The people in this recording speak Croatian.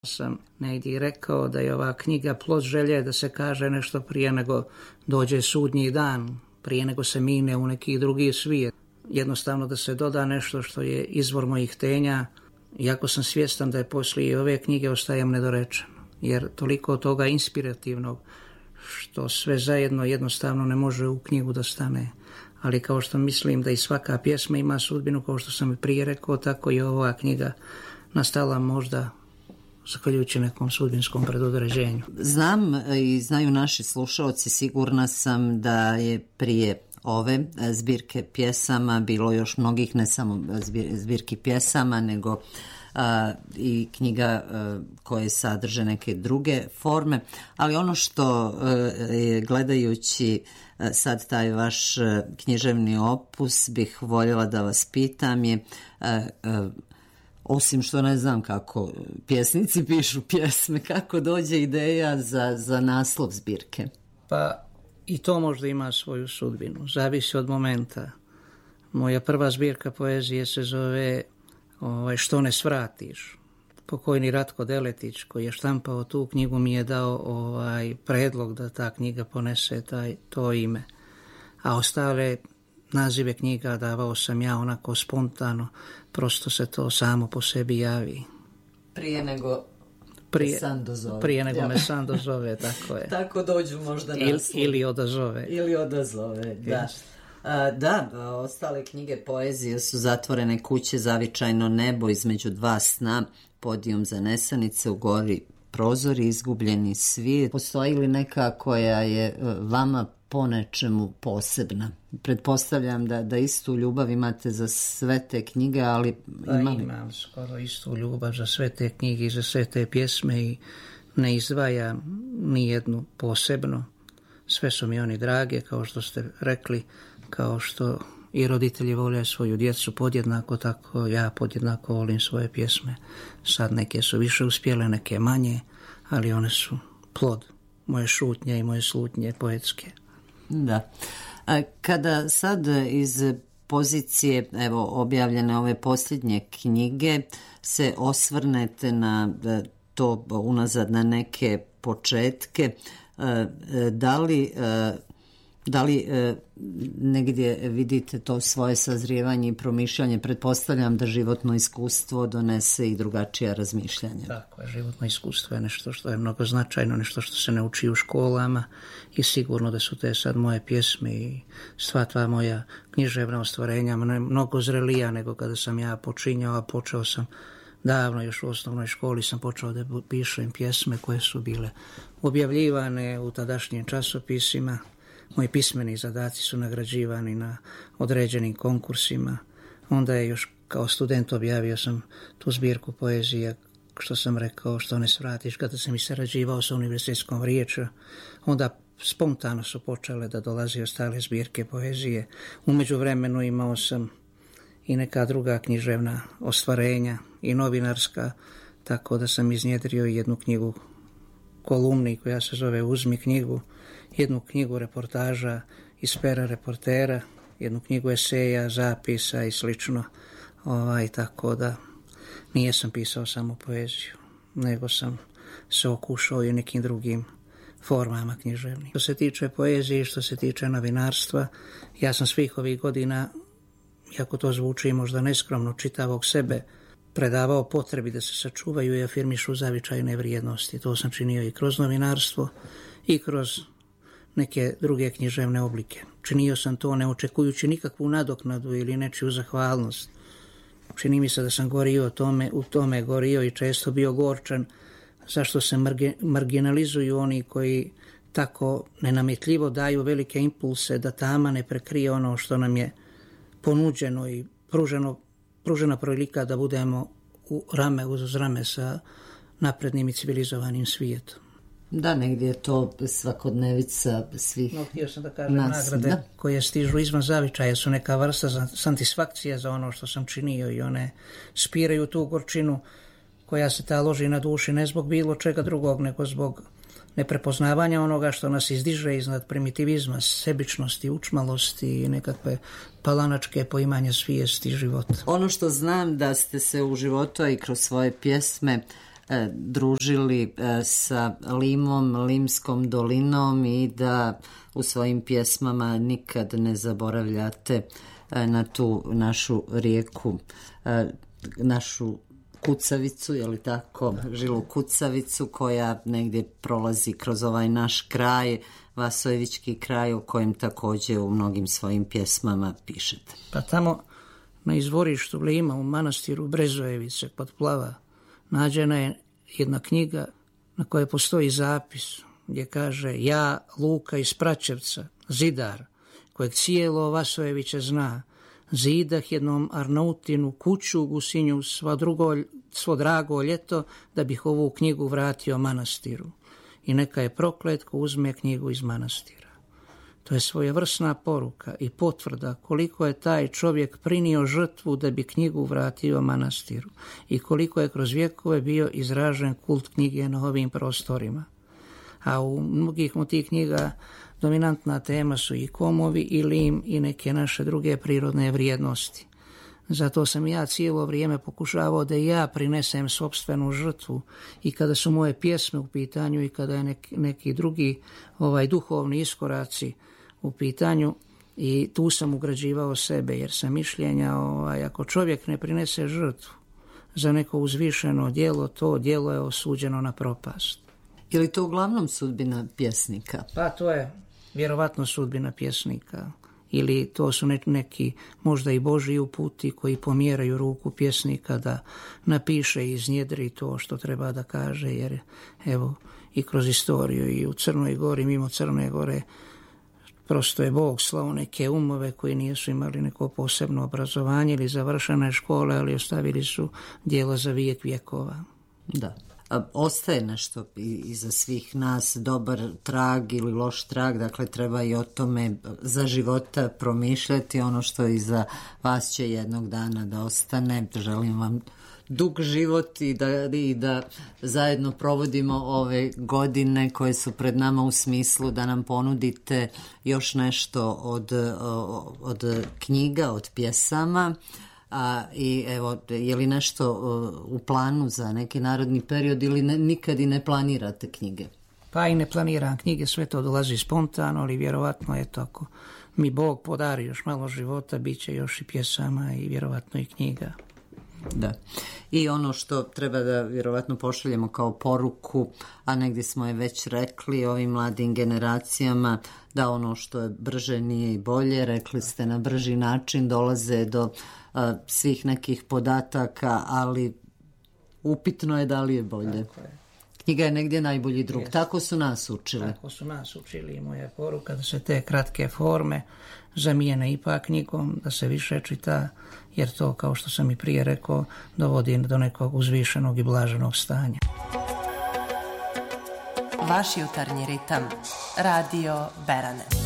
Sam negdje rekao da je ova knjiga plod želje da se kaže nešto prije nego dođe sudnji dan, prije nego se mine u neki drugi svijet. Jednostavno da se doda nešto što je izvor mojih htenja, iako sam svjestan da je poslije ove knjige ostajem nedorečen, jer toliko toga inspirativnog što sve zajedno jednostavno ne može u knjigu da stane. Ali kao što mislim da i svaka pjesma ima sudbinu, kao što sam i prije rekao, tako i ova knjiga nastala možda zahvaljujući nekom sudbinskom predodređenju. Znam i znaju naši slušaoci, sigurna sam da je prije ove zbirke pjesama bilo još mnogih, ne samo zbirki pjesama, nego i knjiga koje sadrže neke druge forme, ali ono što gledajući sad taj vaš književni opus bih voljela da vas pitam je, osim što ne znam kako pjesnici pišu pjesme, kako dođe ideja za naslov zbirke? Pa i to možda ima svoju sudbinu, zavisi od momenta. Moja prva zbirka poezije se zove Što ne svratiš. Pokojni Ratko Deletić, koji je štampao tu knjigu, mi je dao predlog da ta knjiga ponese to ime. A ostale nazive knjiga davao sam ja onako spontano, prosto se to samo po sebi javi. Prije nego me san dozove, tako je. Tako dođu možda naslov. Ili odazove. Da. Da, ostale knjige poezije su Zatvorene kuće, Zavičajno nebo, Između dva sna, Podijum za nesanice, U gori prozori, Izgubljeni svijet. Postoji li neka koja je vama po nečemu posebna? Pretpostavljam da istu ljubav imate za sve te knjige, ali imam skoro istu ljubav za sve te knjige i za sve te pjesme i ne izdvajam ni jednu posebno. Sve su mi oni drage, kao što ste rekli, kao što i roditelji vole svoju djecu podjednako, tako ja podjednako volim svoje pjesme. Sad neke su više uspjele, neke manje, ali one su plod moje šutnje i moje slutnje poetske. Da. Kada sad iz pozicije objavljene ove posljednje knjige se osvrnete na to unazad na neke početke, da li negdje vidite to svoje sazrijevanje i promišljanje? Pretpostavljam da životno iskustvo donese i drugačija razmišljanja. Tako je, životno iskustvo je nešto što je mnogo značajno, nešto što se ne uči u školama i sigurno da su te sad moje pjesme i sva ta moja književna ostvarenja mnogo zrelija nego kada sam ja počinjao, a počeo sam davno, još u osnovnoj školi sam počeo da pišem pjesme koje su bile objavljivane u tadašnjim časopisima. Moji pismeni zadaci su nagrađivani na određenim konkursima. Onda je još kao student objavio sam tu zbirku poezije, što sam rekao, Što ne svratiš, kada sam i sarađivao sa univerzitetskom riječju. Onda spontano su počele da dolazi ostale zbirke poezije. U međuvremenu imao sam i neka druga književna ostvarenja i novinarska, tako da sam iznjedrio jednu knjigu kolumni koja se zove Uzmi knjigu, jednu knjigu reportaža iz pera reportera, jednu knjigu eseja, zapisa i slično. Tako da nije sam pisao samo poeziju, nego sam se okušao i nekim drugim formama književnih. Što se tiče poezije i što se tiče novinarstva, ja sam svih ovih godina, iako to zvuči možda neskromno, čitavog sebe predavao potrebi da se sačuvaju i afirmišu zavičajne vrijednosti. To sam činio i kroz novinarstvo i kroz neke druge književne oblike. Činio sam to ne očekujući nikakvu nadoknadu ili nečiju zahvalnost. Čini mi se da sam u tome gorio i često bio gorčan zašto se marginalizuju oni koji tako nenametljivo daju velike impulse da tama ne prekrije ono što nam je ponuđeno i pružena prilika da budemo rame uz rame sa naprednim i civilizovanim svijetom. Da, negdje je to svakodnevica svih nas. Htio sam da kažem, nagrade koje stižu izvan zavičaja su neka vrsta satisfakcije za ono što sam činio i one spiraju tu gorčinu koja se taloži na duši ne zbog bilo čega drugog, nego zbog neprepoznavanja onoga što nas izdiže iznad primitivizma, sebičnosti, učmalosti i nekakve palanačke poimanje svijesti života. Ono što znam da ste se u životu i kroz svoje pjesme družili sa Limom, Limskom dolinom i da u svojim pjesmama nikad ne zaboravljate na tu našu rijeku, našu Kucavicu, je li tako, Žilu Kucavicu, koja negdje prolazi kroz ovaj naš kraj, Vasojevički kraj, o kojem također u mnogim svojim pjesmama pišete. Pa tamo na izvorištu Lima u manastiru Brezojevice kod Plava nađena je jedna knjiga na kojoj postoji zapis gdje kaže: ja, Luka iz Pračevca, zidar, kojeg cijelo Vasojeviće zna, zidah jednom Arnautinu kuću u Gusinju svo drago ljeto da bih ovu knjigu vratio manastiru. I neka je proklet ko uzme knjigu iz manastira. To je svojevrsna poruka i potvrda koliko je taj čovjek prinio žrtvu da bi knjigu vratio manastiru i koliko je kroz vjekove bio izražen kult knjige na ovim prostorima. A u mnogih od tih knjiga dominantna tema su i komovi, i Lim, i neke naše druge prirodne vrijednosti. Zato sam ja cijelo vrijeme pokušavao da ja prinesem sopstvenu žrtvu i kada su moje pjesme u pitanju i kada je neki drugi duhovni iskoraci u pitanju, i tu sam ugrađivao sebe, jer sam mišljenja ako čovjek ne prinese žrtvu za neko uzvišeno djelo, to djelo je osuđeno na propast. Je li to uglavnom sudbina pjesnika? Pa to je vjerovatno sudbina pjesnika. Ili to su neki možda i Božji uputi koji pomjeraju ruku pjesnika da napiše i iznjedri to što treba da kaže, jer evo i kroz istoriju i u Crnoj Gori, mimo Crne Gore, prosto je Bog slao neke umove koji nisu imali neko posebno obrazovanje ili završene škole, ali ostavili su djelo za vijek vjekova. Da. Ostaje nešto iza svih nas, dobar trag ili loš trag, dakle treba i o tome za života promišljati. Ono što iza vas će jednog dana da ostane. Želim vam dug život i da zajedno provodimo ove godine koje su pred nama, u smislu da nam ponudite još nešto od knjiga, od pjesama. I evo, je li nešto u planu za neki narodni period ili nikad i ne planirate knjige? Pa i ne planiram knjige, sve to dolazi spontano, ali vjerovatno je to ako mi Bog podari još malo života, bit će još i pjesama i vjerovatno i knjiga. Da. I ono što treba da vjerovatno pošaljemo kao poruku, a negdje smo je već rekli ovim mladim generacijama, da ono što je brže nije i bolje. Rekli ste, na brži način dolaze do svih nekih podataka, ali upitno je da li je bolje. Knjiga je negdje najbolji drug. Jest. Tako su nas učili. Tako su nas učili i moja poruka da se te kratke forme zamijene ipak knjigom, da se više čita, jer to, kao što sam i prije rekao, dovodi do nekog uzvišenog i blaženog stanja. Vaš jutarnji ritam. Radio Berane.